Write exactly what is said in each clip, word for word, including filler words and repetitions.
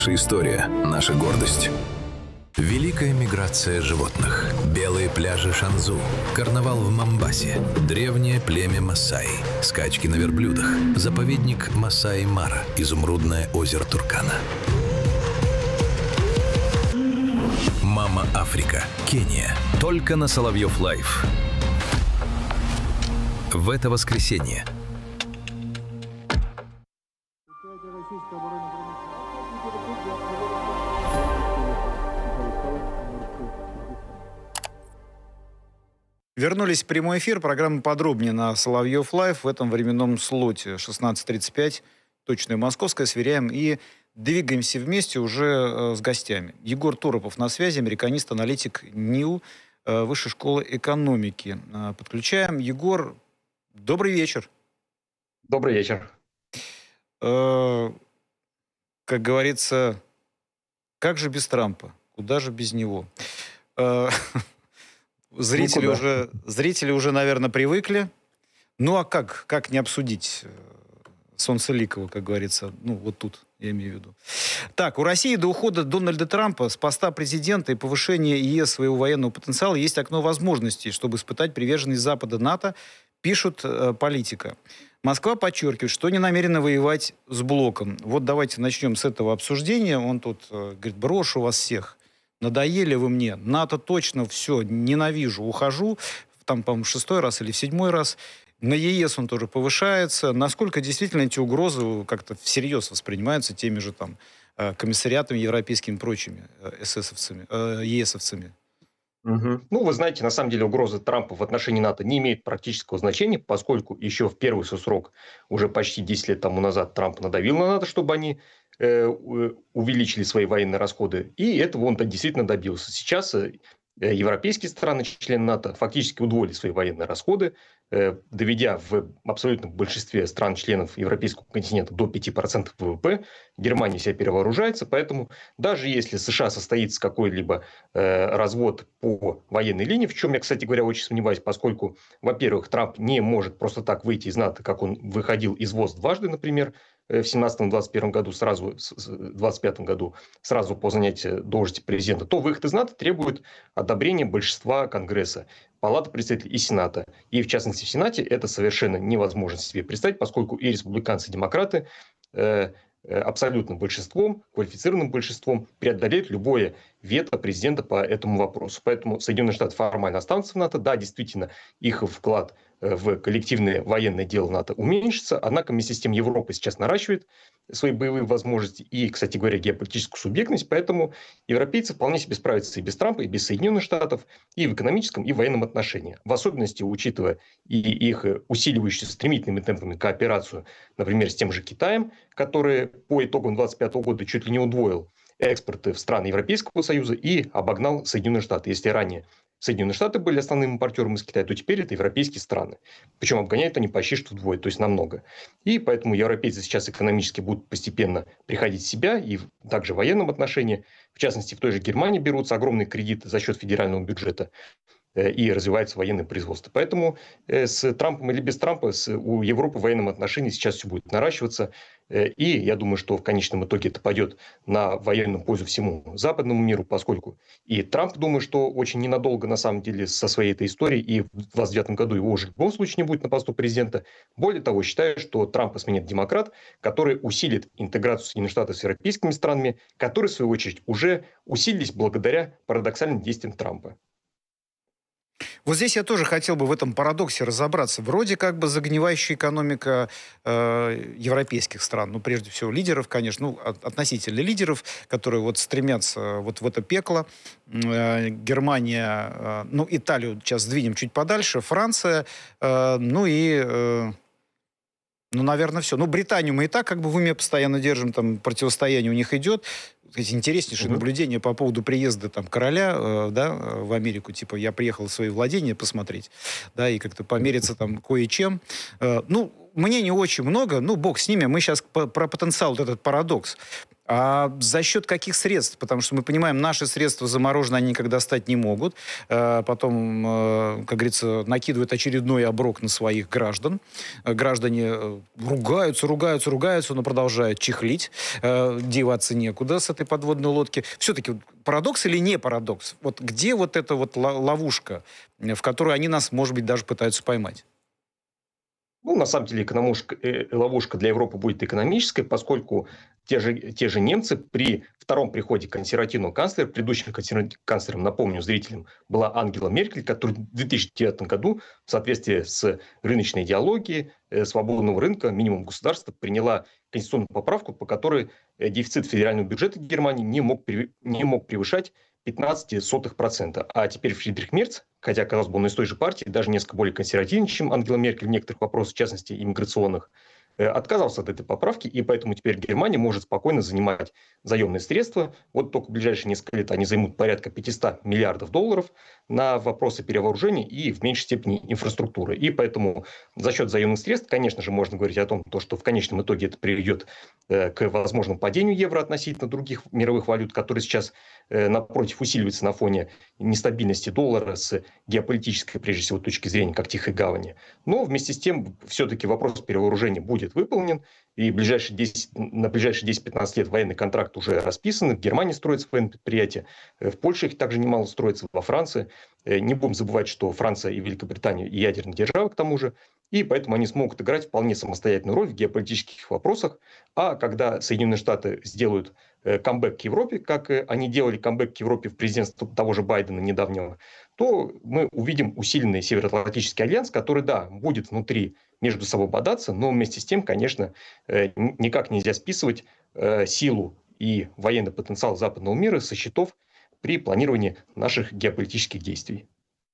Наша история, наша гордость. Великая миграция животных. Белые пляжи Шанзу. Карнавал в Момбасе. Древнее племя Масаи. Скачки на верблюдах. Заповедник Масаи-Мара. Изумрудное озеро Туркана. Мама Африка. Кения. Только на Соловьев Лайв. В это воскресенье. Вернулись в прямой эфир. Программа подробнее на Соловьев Лайв в этом временном слоте. шестнадцать тридцать пять, точное московское, сверяем и двигаемся вместе уже э, с гостями. Егор Торопов на связи, американист-аналитик НИУ, э, Высшей школы экономики. Э, подключаем. Егор, добрый вечер. Добрый вечер. Э, как говорится, как же без Трампа? Куда же без него? Э, Зрители уже, зрители уже, наверное, привыкли. Ну, а как, как не обсудить Солнцеликова, как говорится? Ну, вот тут, я имею в виду. Так, у России до ухода Дональда Трампа с поста президента и повышения ЕС своего военного потенциала есть окно возможностей, чтобы испытать приверженность Запада НАТО, пишут э, политика. Москва подчеркивает, что не намерена воевать с блоком. Вот давайте начнем с этого обсуждения. Он тут э, говорит, брошу вас всех. Надоели вы мне, НАТО точно, все, ненавижу, ухожу, там, по-моему, шестой раз или в седьмой раз. На ЕС он тоже повышается. Насколько действительно эти угрозы как-то всерьез воспринимаются теми же там комиссариатами европейскими и прочими эсэсовцами, ЕСовцами? Угу. Ну, вы знаете, на самом деле угроза Трампа в отношении НАТО не имеет практического значения, поскольку еще в первый свой срок, уже почти десять лет тому назад, Трамп надавил на НАТО, чтобы они э, увеличили свои военные расходы. И этого он действительно добился. Сейчас э, европейские страны, члены НАТО, фактически удвоили свои военные расходы, э, доведя в абсолютном большинстве стран-членов европейского континента до пяти процентов ВВП. Германия себя перевооружается, поэтому даже если США состоится какой-либо э, развод по военной линии, в чем я, кстати говоря, очень сомневаюсь, поскольку, во-первых, Трамп не может просто так выйти из НАТО, как он выходил из ВОЗ дважды, например, в семнадцатом двадцать первом году, сразу, в двадцать пятом году, сразу по занятию должности президента, то выход из НАТО требует одобрения большинства Конгресса, Палаты представителей и Сената. И, в частности, в Сенате это совершенно невозможно себе представить, поскольку и республиканцы, и демократы э, абсолютным большинством, квалифицированным большинством преодолеют любое вето президента по этому вопросу. Поэтому Соединенные Штаты формально останутся в НАТО. Да, действительно, их вклад в коллективное военное дело НАТО уменьшится. Однако вместе с тем Европа сейчас наращивает свои боевые возможности и, кстати говоря, геополитическую субъектность. Поэтому европейцы вполне себе справятся и без Трампа, и без Соединенных Штатов, и в экономическом, и в военном отношении. В особенности, учитывая и их усиливающуюся стремительными темпами кооперацию, например, с тем же Китаем, который по итогам двадцать пятого года чуть ли не удвоил экспорты в страны Европейского Союза и обогнал Соединенные Штаты. Если ранее Соединенные Штаты были основным импортером из Китая, то теперь это европейские страны. Причем обгоняют они почти что вдвое, то есть намного. И поэтому европейцы сейчас экономически будут постепенно приходить в себя, и также в военном отношении. В частности, в той же Германии берутся огромные кредиты за счет федерального бюджета и развивается военное производство. Поэтому с Трампом или без Трампа у Европы в военном отношении сейчас все будет наращиваться. И я думаю, что в конечном итоге это пойдет на военную пользу всему западному миру, поскольку и Трамп, думаю, что очень ненадолго на самом деле со своей этой историей, и в двадцать девятом году его уже в любом случае не будет на посту президента. Более того, считаю, что Трампа сменит демократ, который усилит интеграцию Соединенных Штатов с европейскими странами, которые, в свою очередь, уже усилились благодаря парадоксальным действиям Трампа. Вот здесь я тоже хотел бы в этом парадоксе разобраться. Вроде как бы загнивающая экономика э, европейских стран, ну, прежде всего, лидеров, конечно, ну, от, относительно лидеров, которые вот стремятся вот в это пекло. Э, Германия, э, ну, Италию сейчас сдвинем чуть подальше, Франция, э, ну и... Э, Ну, наверное, все. Ну, Британию мы и так как бы в уме постоянно держим, там противостояние у них идет. Эти интереснейшие uh-huh. наблюдения по поводу приезда там короля, э, да, в Америку. Типа, я приехал в свои владения посмотреть, да, и как-то помериться там кое-чем. Э, ну, мнений очень много, ну, бог с ними. Мы сейчас по- про потенциал, вот этот парадокс. А за счет каких средств? Потому что мы понимаем, наши средства заморожены, они никогда стать не могут. Э, Потом, э, как говорится, накидывают очередной оброк на своих граждан. Э, Граждане э, ругаются, ругаются, ругаются, но продолжают чехлить. Э, Деваться некуда с этой подводной лодки. Все-таки парадокс или не парадокс? Вот где вот эта вот ла- ловушка, э, в которую они нас, может быть, даже пытаются поймать? Ну, на самом деле, экономушка- э, ловушка для Европы будет экономической, поскольку те же, те же немцы при втором приходе консервативного канцлера, предыдущим консерва- канцлером, напомню, зрителям, была Ангела Меркель, которая в две тысячи девятом году в соответствии с рыночной идеологией, э, свободного рынка, минимум государства, приняла конституционную поправку, по которой э, дефицит федерального бюджета Германии не мог, прев- не мог превышать пятнадцать сотых процента. А теперь Фридрих Мерц, хотя, казалось бы, он из той же партии, даже несколько более консервативнее, чем Ангела Меркель в некоторых вопросах, в частности, иммиграционных, э, отказался от этой поправки, и поэтому теперь Германия может спокойно занимать заемные средства. Вот только в ближайшие несколько лет они займут порядка пятьсот миллиардов долларов на вопросы перевооружения и в меньшей степени инфраструктуры. И поэтому за счет заемных средств, конечно же, можно говорить о том, то, что в конечном итоге это приведет э, к возможному падению евро относительно других мировых валют, которые сейчас э, напротив усиливаются на фоне нестабильности доллара с геополитической, прежде всего, точки зрения, как Тихой Гавани. Но вместе с тем, все-таки вопрос перевооружения будет выполнен. И ближайшие десять, на ближайшие десять-пятнадцать лет военный контракт уже расписан. В Германии строятся военные предприятия. В Польше их также немало строится, во Франции. Не будем забывать, что Франция и Великобритания и ядерные державы к тому же. И поэтому они смогут играть вполне самостоятельную роль в геополитических вопросах. А когда Соединенные Штаты сделают э, камбэк к Европе, как э, они делали камбэк к Европе в президентстве того же Байдена недавнего, то мы увидим усиленный Североатлантический альянс, который, да, будет внутри между собой бодаться, но вместе с тем, конечно, э, н- никак нельзя списывать э, силу и военный потенциал западного мира со счетов при планировании наших геополитических действий.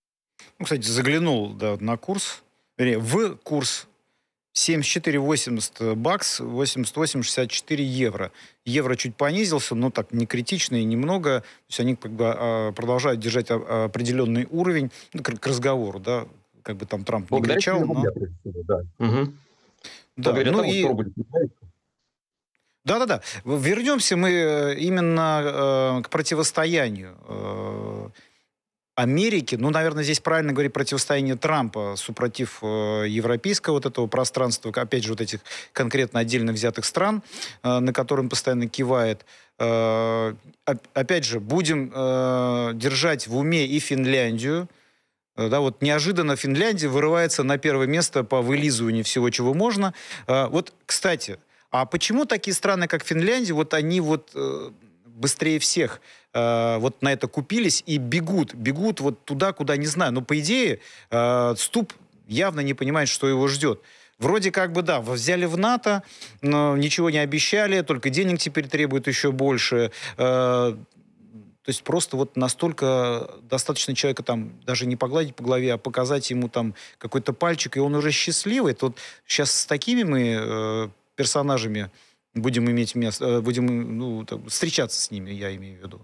Ну, кстати, заглянул, да, на курс, вернее, в курс семьдесят четыре восемьдесят бакс, восемьдесят восемь шестьдесят четыре евро. Евро чуть понизился, но так не критично и немного. То есть они как бы а, продолжают держать а- определенный уровень, ну, к, к разговору, да, как бы там Трамп не Благодаря кричал, силе но... рубля, прежде всего, да. Мгм. Да, Благодаря ну тому, что и... рубль укрепляется. Да-да-да. В- Вернемся мы э, именно э, к противостоянию э, Америки, ну, наверное, здесь правильно говорить противостояние Трампа супротив э, европейского вот этого пространства, опять же, вот этих конкретно отдельно взятых стран, э, на которые он постоянно кивает. Э, оп- опять же, будем э, держать в уме и Финляндию. Э, Да, вот неожиданно Финляндия вырывается на первое место по вылизыванию всего, чего можно. Э, Вот, кстати, а почему такие страны, как Финляндия, вот они вот э, быстрее всех э, вот на это купились и бегут, бегут вот туда, куда не знаю. Но по идее э, Ступ явно не понимает, что его ждет. Вроде как бы, да, взяли в НАТО, но ничего не обещали, только денег теперь требуют еще больше. Э, То есть просто вот настолько достаточно человека там даже не погладить по голове, а показать ему там какой-то пальчик, и он уже счастливый. Тут сейчас с такими мы э, персонажами будем иметь место, э, будем ну, так, встречаться с ними, я имею в виду.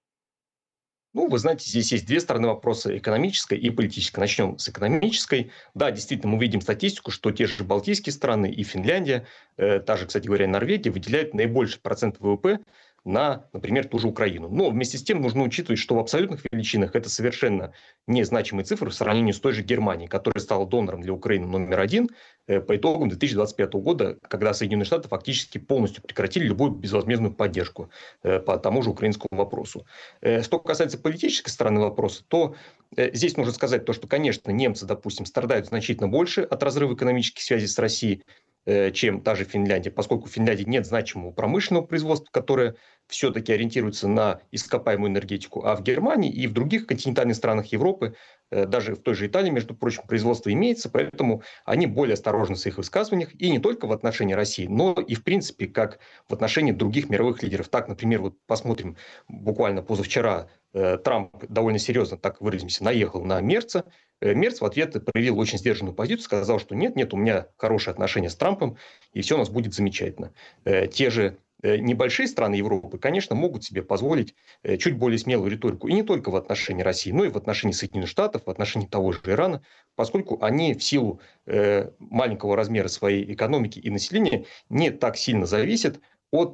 Ну, вы знаете, здесь есть две стороны вопроса: экономическая и политическая. Начнем с экономической. Да, действительно, мы видим статистику, что те же Балтийские страны и Финляндия, э, та же, кстати говоря, Норвегия, выделяют наибольший процент ВВП на, например, ту же Украину. Но вместе с тем нужно учитывать, что в абсолютных величинах это совершенно незначимые цифры в сравнении с той же Германией, которая стала донором для Украины номер один э, по итогам две тысячи двадцать пятого года, когда Соединенные Штаты фактически полностью прекратили любую безвозмездную поддержку э, по тому же украинскому вопросу. Э, Что касается политической стороны вопроса, то э, здесь нужно сказать то, что, конечно, немцы, допустим, страдают значительно больше от разрыва экономических связей с Россией, э, чем та же Финляндия, поскольку в Финляндии нет значимого промышленного производства, которое все-таки ориентируется на ископаемую энергетику, а в Германии и в других континентальных странах Европы, э, даже в той же Италии, между прочим, производство имеется, поэтому они более осторожны в своих высказываниях, и не только в отношении России, но и, в принципе, как в отношении других мировых лидеров. Так, например, вот посмотрим, буквально позавчера э, Трамп довольно серьезно, так выразимся, наехал на Мерца. Э, Мерц в ответ проявил очень сдержанную позицию, сказал, что нет, нет, у меня хорошие отношения с Трампом, и все у нас будет замечательно. Э, Те же э, небольшие страны Европы, конечно, могут себе позволить э, чуть более смелую риторику. И не только в отношении России, но и в отношении Соединенных Штатов, в отношении того же Ирана, поскольку они в силу э, маленького размера своей экономики и населения не так сильно зависят от, э,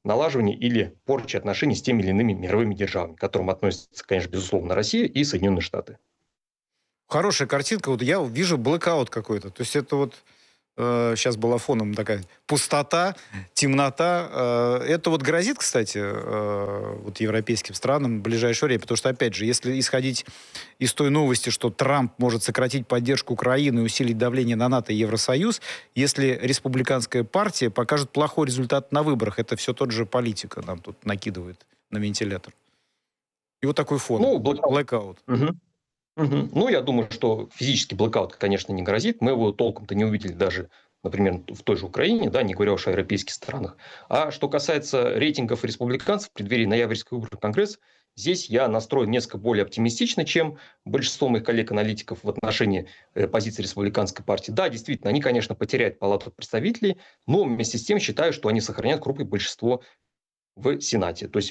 налаживания или порчи отношений с теми или иными мировыми державами, к которым относятся, конечно, безусловно, Россия и Соединенные Штаты. Хорошая картинка. Вот я вижу блэкаут какой-то. То есть это вот э, сейчас была фоном такая пустота, темнота. Э, это вот грозит, кстати, э, вот европейским странам в ближайшее время. Потому что, опять же, если исходить из той новости, что Трамп может сократить поддержку Украины и усилить давление на НАТО и Евросоюз, если республиканская партия покажет плохой результат на выборах, это все тот же политика нам тут накидывает на вентилятор. И вот такой фон. Ну, блэкаут. Блэкаут. Угу. Угу. Ну, я думаю, что физический блэкаут, конечно, не грозит. Мы его толком-то не увидели даже, например, в той же Украине, да, не говоря уж о европейских странах. А что касается рейтингов республиканцев в преддверии ноябрьских выборов в Конгресс, здесь я настроен несколько более оптимистично, чем большинство моих коллег-аналитиков в отношении э, позиции республиканской партии. Да, действительно, они, конечно, потеряют палату представителей, но вместе с тем считаю, что они сохранят крупное большинство в Сенате. То есть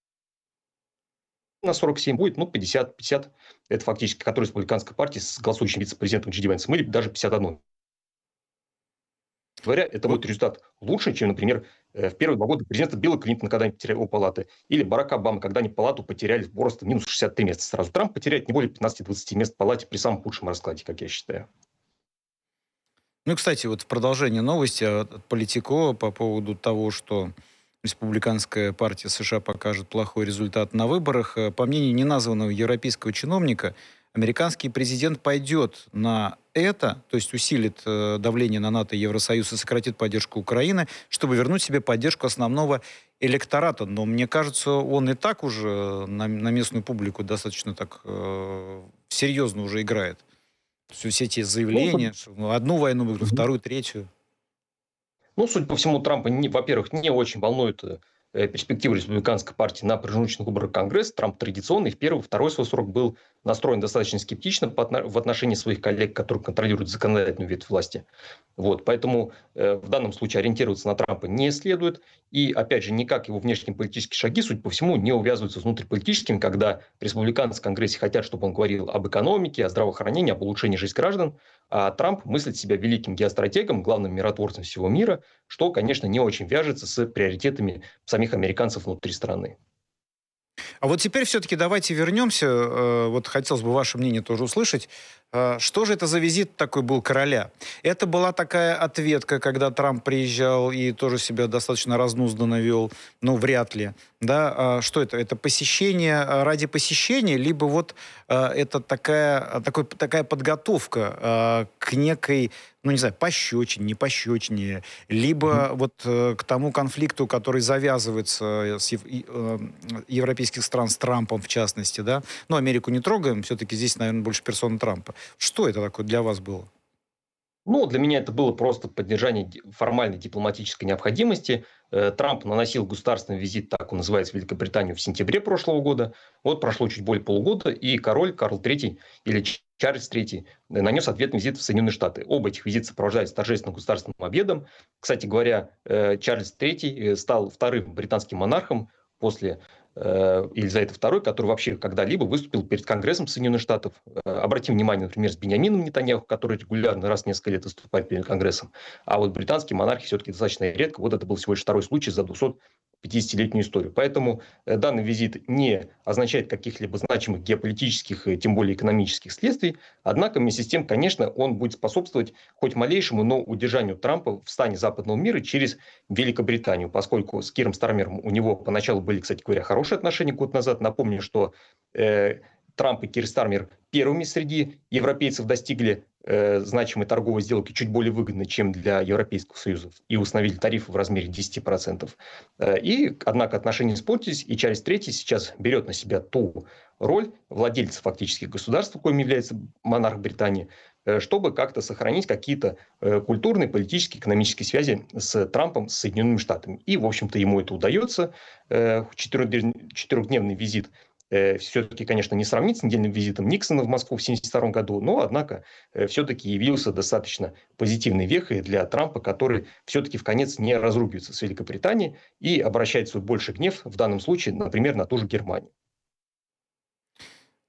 на сорок семь будет, ну, пятьдесят пятьдесят. Это фактически который республиканской партии с голосующим вице-президентом Джей Ди Венсом, или даже пятьдесят один. Говоря, это будет результат лучше, чем, например, в первые два года президента Билла Клинтона, когда они потеряли оба палаты, или Барака Обамы, когда они палату потеряли в просто минус шестьдесят три места сразу. Трамп потеряет не более пятнадцати-двадцати мест в палате при самом худшем раскладе, как я считаю. Ну и, кстати, вот в продолжение новости от Политико по поводу того, что республиканская партия США покажет плохой результат на выборах. По мнению неназванного европейского чиновника, американский президент пойдет на это, то есть усилит э, давление на НАТО и Евросоюз и сократит поддержку Украины, чтобы вернуть себе поддержку основного электората. Но мне кажется, он и так уже на, на местную публику достаточно так э, серьезно уже играет. То есть все эти заявления, что одну войну выиграл, вторую, третью. Ну, судя по всему, Трампа, не, во-первых, не очень волнует э, перспективы республиканской партии на промежуточных выборах в Конгресс. Трамп традиционный в первый, второй свой срок был настроен достаточно скептично по, в отношении своих коллег, которые контролируют законодательную ветвь власти. Вот, поэтому э, в данном случае ориентироваться на Трампа не следует. И, опять же, никак его внешнеполитические шаги, судя по всему, не увязываются с внутриполитическими, когда республиканцы в Конгрессе хотят, чтобы он говорил об экономике, о здравоохранении, об улучшении жизни граждан, а Трамп мыслит себя великим геостратегом, главным миротворцем всего мира, что, конечно, не очень вяжется с приоритетами самих американцев внутри страны. А вот теперь все-таки давайте вернемся. Вот хотелось бы ваше мнение тоже услышать. Что же это за визит такой был короля? Это была такая ответка, когда Трамп приезжал и тоже себя достаточно разнузданно вел? Ну, вряд ли. Да? Что это? Это посещение ради посещения? Либо вот это такая, такой, такая подготовка к некой, ну, не знаю, пощечине, не пощечине, либо mm-hmm. вот к тому конфликту, который завязывается с европейских стран, с Трампом в частности, да? Ну, Америку не трогаем, все-таки здесь, наверное, больше персона Трампа. Что это такое для вас было? Ну, для меня это было просто поддержание формальной дипломатической необходимости. Трамп наносил государственный визит, так он называется, в Великобританию в сентябре прошлого года. Вот прошло чуть более полугода, и король Карл третий или Чарльз третий нанес ответный визит в Соединенные Штаты. Оба этих визита сопровождались торжественным государственным обедом. Кстати говоря, Чарльз третий стал вторым британским монархом после Елизаветы второй, который вообще когда-либо выступил перед Конгрессом Соединенных Штатов. Обратим внимание, например, с Беньямином Нетаньяху, который регулярно раз в несколько лет выступает перед Конгрессом. А вот британские монархи все-таки достаточно редко. Вот это был всего лишь второй случай за двухсотпятидесятилетнюю историю. Поэтому данный визит не означает каких-либо значимых геополитических, тем более экономических следствий. Однако, вместе с тем, конечно, он будет способствовать хоть малейшему, но удержанию Трампа в стане западного мира через Великобританию, поскольку с Киром Стармером у него поначалу были, кстати говоря, хорошие отношения год назад. Напомню, что э, Трамп и Кир Стармер первыми среди европейцев достигли э, значимой торговой сделки, чуть более выгодной, чем для Европейского Союза, и установили тарифы в размере десять процентов. Э, и, однако, отношения испортились, и Чарльз третий сейчас берет на себя ту роль владельца фактически государства, коим является монарх Британии, э, чтобы как-то сохранить какие-то э, культурные, политические, экономические связи с Трампом, с Соединенными Штатами. И, в общем-то, ему это удается. Э, четырехдневный визит все-таки, конечно, не сравнить с недельным визитом Никсона в Москву в тысяча девятьсот семьдесят втором году, но, однако, все-таки явился достаточно позитивной вехой для Трампа, который все-таки в конец не разругивается с Великобританией и обращает свой больший гнев, в данном случае, например, на ту же Германию.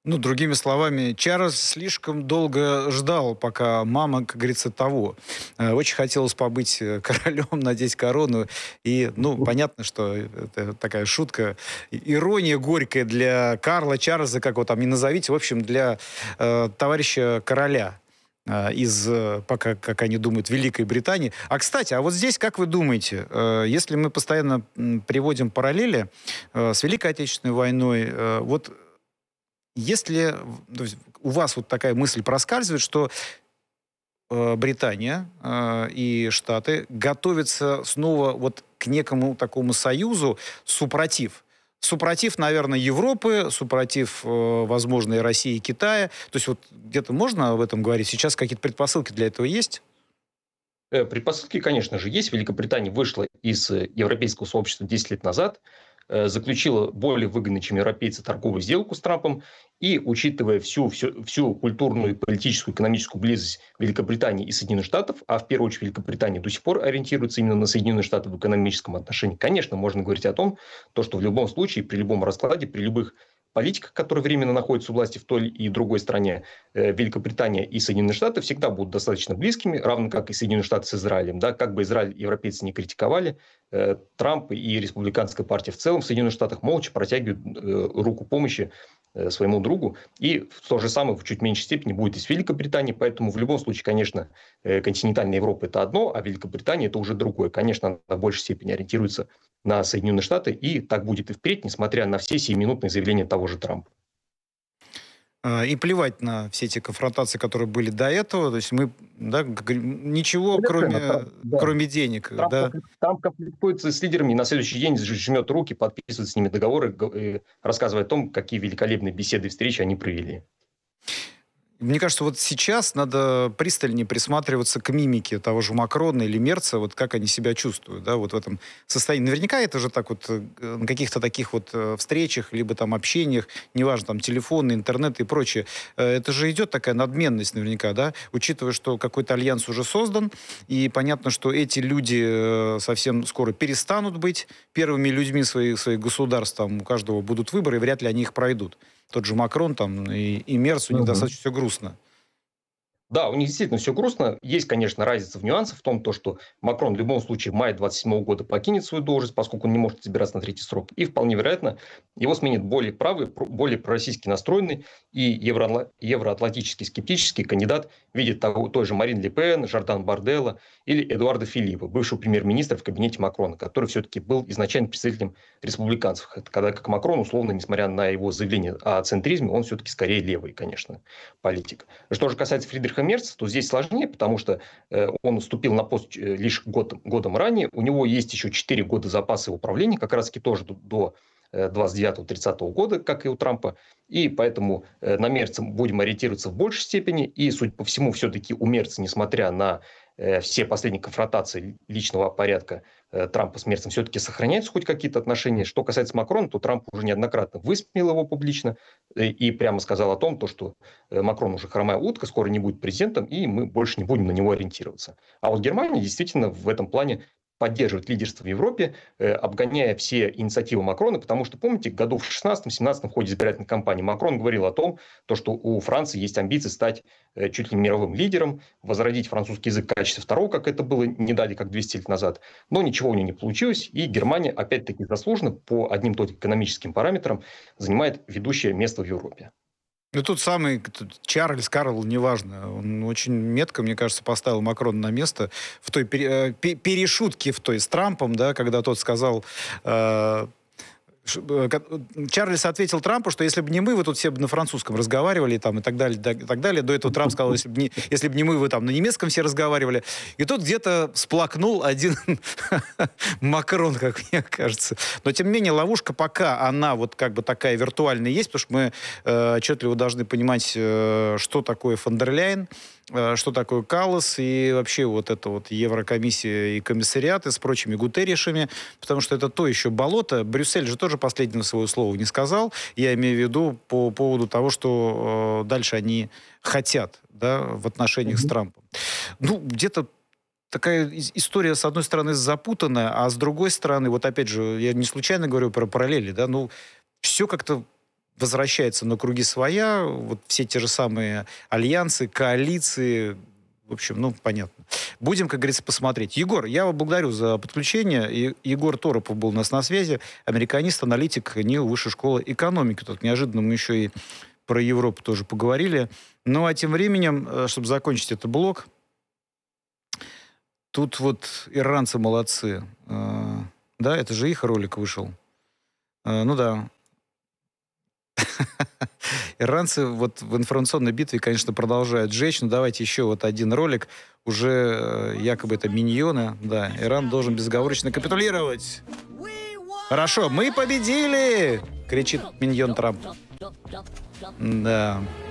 Ну, другими словами, Чарльз слишком долго ждал, пока мама, как говорится, того. Э, Очень хотелось побыть э, королем, надеть корону. И, ну, понятно, что это такая шутка, и- ирония горькая для Карла, Чарльза, как его там не назовите, в общем, для э, товарища короля э, из, э, пока, как они думают, Великой Британии. А, кстати, а вот здесь, как вы думаете, э, если мы постоянно м, приводим параллели э, с Великой Отечественной войной, э, вот если то есть, у вас вот такая мысль проскальзывает, что э, Британия э, и Штаты готовятся снова вот к некому такому союзу супротив. Супротив, наверное, Европы, супротив, э, возможно, и России, и Китая. То есть вот где-то можно об этом говорить? Сейчас какие-то предпосылки для этого есть? Э, Предпосылки, конечно же, есть. Великобритания вышла из э, европейского сообщества десять лет назад, э, заключила более выгодную, чем европейцы, торговую сделку с Трампом. И, учитывая всю, всю, всю культурную, политическую, экономическую близость Великобритании и Соединенных Штатов, а в первую очередь Великобритания до сих пор ориентируется именно на Соединенные Штаты в экономическом отношении, конечно, можно говорить о том, то, что в любом случае, при любом раскладе, при любых политиках, которые временно находятся у власти в той и другой стране, э, Великобритания и Соединенные Штаты всегда будут достаточно близкими, равно как и Соединенные Штаты с Израилем. Да? Как бы Израиль европейцы не критиковали, э, Трамп и республиканская партия в целом в Соединенных Штатах молча протягивают э, руку помощи э, своему другу. И то же самое в чуть меньшей степени будет и с Великобританией. Поэтому в любом случае, конечно, э, континентальная Европа – это одно, а Великобритания – это уже другое. Конечно, она в большей степени ориентируется на Соединенные Штаты, и так будет и впредь, несмотря на все сиюминутные заявления того же Трампа. А, И плевать на все эти конфронтации, которые были до этого. То есть мы, да, как говорим, ничего, Совершенно, кроме, Трамп, да. кроме денег, Трамп, да. конфлик- Трамп конфликтует с лидерами, и на следующий день ж- жмет руки, подписывает с ними договоры, г- э, рассказывая о том, какие великолепные беседы и встречи они провели. Мне кажется, вот сейчас надо пристальнее присматриваться к мимике того же Макрона или Мерца, вот как они себя чувствуют, да, вот в этом состоянии. Наверняка это же так вот э, на каких-то таких вот э, встречах, либо там общениях, неважно, там телефоны, интернет и прочее, э, это же идет такая надменность наверняка, да, учитывая, что какой-то альянс уже создан, и понятно, что эти люди э, совсем скоро перестанут быть первыми людьми своих, своих государств, там у каждого будут выборы, и вряд ли они их пройдут. Тот же Макрон там и, и Мерц, у них Мгм. достаточно все грустно. Да, у них действительно все грустно. Есть, конечно, разница в нюансах в том, то, что Макрон в любом случае в мае двадцать седьмого года покинет свою должность, поскольку он не может избираться на третий срок. И вполне вероятно, его сменит более правый, про- более пророссийски настроенный и евроатла- евроатлантически скептический кандидат в виде того, той же Марин Ле Пен, Жордан Барделла или Эдуарда Филиппа, бывшего премьер-министра в кабинете Макрона, который все-таки был изначально представителем республиканцев. Это когда как Макрон, условно, несмотря на его заявление о центризме, он все-таки скорее левый, конечно, политик. Что же касается Фридриха Мерца, то здесь сложнее, потому что э, он вступил на пост э, лишь год, годом ранее. У него есть еще четыре года запаса управления, как раз-таки тоже до, до э, двадцать девятого-тридцатого года, как и у Трампа. И поэтому э, на Мерца будем ориентироваться в большей степени. И, судя по всему, все-таки у Мерца, несмотря на э, все последние конфронтации личного порядка э, Трампа с Мерцем, все-таки сохраняются хоть какие-то отношения. Что касается Макрона, то Трамп уже неоднократно высмеял его публично э, и прямо сказал о том, то, что э, Макрон уже хромая утка, скоро не будет президентом, и мы больше не будем на него ориентироваться. А вот Германия действительно в этом плане поддерживает лидерство в Европе, э, обгоняя все инициативы Макрона, потому что, помните, году в шестнадцатом-семнадцатом в ходе избирательной кампании Макрон говорил о том, то, что у Франции есть амбиции стать э, чуть ли не мировым лидером, возродить французский язык в качестве второго, как это было не далее, как двести лет назад. Но ничего у нее не получилось, и Германия, опять-таки заслуженно, по одним только экономическим параметрам, занимает ведущее место в Европе. Ну, тут самый тут Чарльз, Карл, неважно, он очень метко, мне кажется, поставил Макрона на место в той пере- э, пе- перешутке в той с Трампом, да, когда тот сказал... э, ш- э, ка- Чарльз ответил Трампу, что если бы не мы, вы тут все бы на французском разговаривали там, и так далее, да- и так далее. До этого Трамп сказал, если бы не, если бы не мы, вы там на немецком все разговаривали. И тут где-то всплакнул один Макрон, как мне кажется. Но, тем не менее, ловушка пока, она вот как бы такая виртуальная есть, потому что мы э, отчетливо должны понимать, э, что такое фон дер Ляйен, э, что такое Каллас и вообще вот это вот Еврокомиссия и комиссариаты с прочими Гутерришами, потому что это то еще болото. Брюссель же тоже последнего своего слова не сказал. Я имею в виду по поводу того, что э, дальше они хотят, да, в отношениях с Трампом. Ну, где-то такая ис- история, с одной стороны, запутанная, а с другой стороны, вот опять же, я не случайно говорю про параллели, да, ну, все как-то возвращается на круги своя. Вот все те же самые альянсы, коалиции. В общем, ну, понятно. Будем, как говорится, посмотреть. Егор, я вас благодарю за подключение. И Егор Торопов был у нас на связи. Американист, аналитик НИУ Высшей школы экономики. Тут неожиданно мы еще и про Европу тоже поговорили. Ну, а тем временем, чтобы закончить этот блок, тут вот иранцы молодцы. Да, это же их ролик вышел. Ну да. Иранцы вот в информационной битве, конечно, продолжают жечь. Но давайте еще вот один ролик. Уже якобы это миньоны. Да, Иран должен безоговорочно капитулировать. Хорошо, мы победили! Кричит миньон Трамп. Да.